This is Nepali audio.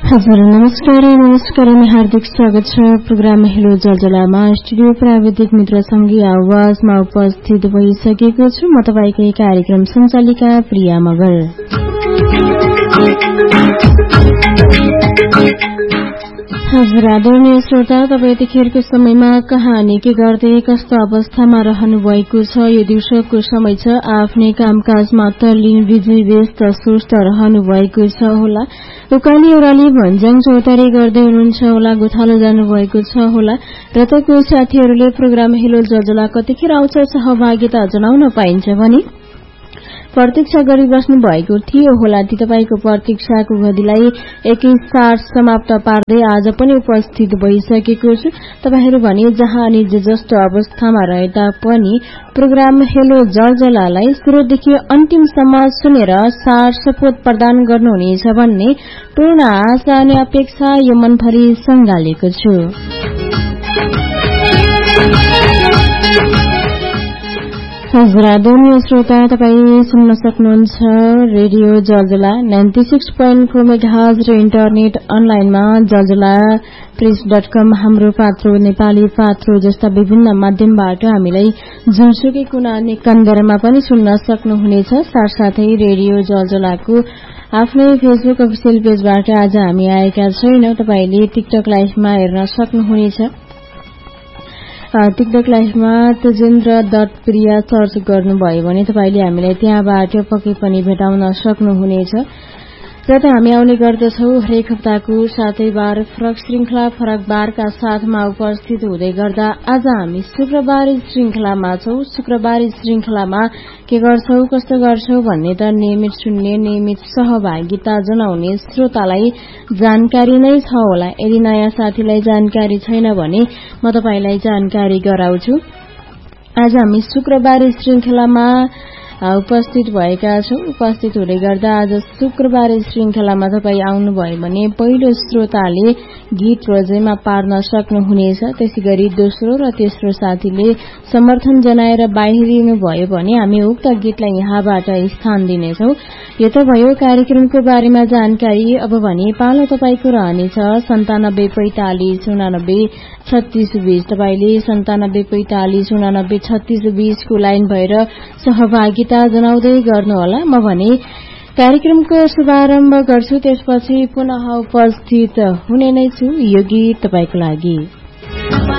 हजुर नमस्कार अनि हार्दिक स्वागत छ प्रोग्राम हेलो जलजलामा। स्टुडियो प्राविधिक मित्रसँगै आवाजमा उपस्थित भइसकेको छु म तपाईकै कार्यक्रम सञ्चालिका प्रिया मगर। हजुर आदरणीय श्रोता, तपाईँ यतिखेरको समयमा कहाँ अनि के गर्दै कस्तो अवस्थामा रहनु भएको छ? यो दिउँसोको समय छ, आफ्नै कामकाजमा तल्लीन बिजी व्यस्त सुस्त रहनु भएको छ होला। उकाली ओह्राली भन्ज्याङ चौतारी गर्दै हुनुहुन्छ होला, गोथालो जानुभएको छ होला र तपाईँको साथीहरूले प्रोग्राम हेलो जलजला कतिखेर आउँछ सहभागिता जनाउन पाइन्छ भने प्रतीक्षा गरिबस्नु भएको थियो होला। ती तपाईँको प्रतीक्षाको गतिलाई एकैसाथ समाप्त पार्दै आज पनि उपस्थित भइसकेको छु। तपाईहरू भने जहाँ अनि जे जस्तो अवस्थामा रहे तापनि प्रोग्राम हेलो जलजलालाई सुरुदेखि अन्तिमसम्म सुनेर सार सपोर्ट प्रदान गर्नुहुनेछ भन्ने पूर्ण आशा अनि अपेक्षा यो मनभरि संगालेको छु। हजुर आदरणीय श्रोता, तपाईँ सुन्न सक्नुहुन्छ रेडियो जलजला 96.4 मेगाहर्ज र इन्टरनेट अनलाइनमा जलजला.press.com हाम्रो पात्रो नेपाली पात्रो जस्ता विभिन्न माध्यमबाट हामीलाई जुनसुकै कुना अनि कन्दरमा पनि सुन्न सक्नुहुनेछ। साथसाथै रेडियो जलजलाको आफ्नै फेसबुक अफिसियल पेजबाट आज हामी आएका छैनौं। तपाईले टिकटक लाइभमा हेर्न सक्नुहुनेछ। टिकटक लाइभमा तेजेन्द्र.प्रिया सर्च गर्नुभयो भने तपाईले हामीलाई त्यहाँबाट पक्कै पनि भेटाउन सक्नुहुनेछ। र त हामी आउने गर्दछौ हरेक हप्ताको सातै बार फरक श्रृंखला फरक बारका साथमा उपस्थित हुँदै गर्दा आज हामी शुक्रबारी श्रृंखलामा छौं। शुक्रबारी श्रृंखलामा के गर्छौ कस्तो गर्छौ भन्ने त नियमित सुन्ने नियमित सहभागिता जनाउने श्रोतालाई जानकारी नै छ होला। यदि नयाँ साथीलाई जानकारी छैन भने म तपाईलाई जानकारी गराउँछु। आज हामी शुक्रबारी श्रृंखलामा उपस्थित भएका छौं। उपस्थित हुँदै गर्दा आज शुक्रबारे श्रृंखलामा तपाईँ आउनुभयो भने पहिलो श्रोताले गीत रोजेमा पार्न सक्नुहुनेछ। त्यसैगरी दोस्रो र तेस्रो साथीले समर्थन जनाएर बाहिरिनु भयो भने हामी उक्त गीतलाई यहाँबाट स्थान दिनेछौं। यो त भयो कार्यक्रमको बारेमा जानकारी। अब भने पालो तपाईको रहनेछ 9745893620। तपाईले 9745893620 को लाइन भएर सहभागिता जनाउँदै गर्नुहोला। म भने कार्यक्रमको शुभारम्भ गर्छु, त्यसपछि पुनः उपस्थित हुने नै छु। यो गीत तपाईको लागि।